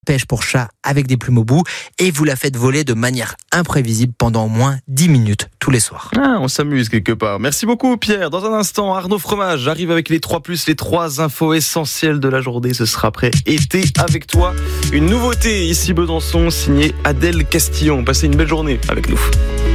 pêche pour chat avec des plumes au bout et vous la faites voler de manière imprévisible pendant au moins 10 minutes tous les soirs. Ah, on s'amuse quelque part. Merci beaucoup Pierre. Dans un instant, Arnaud Fromage arrive avec les 3+, les 3 infos essentielles de la journée. Ce sera après été avec toi. Une nouveauté ici Besançon, signée Adèle Castillon. Passez une belle journée avec nous.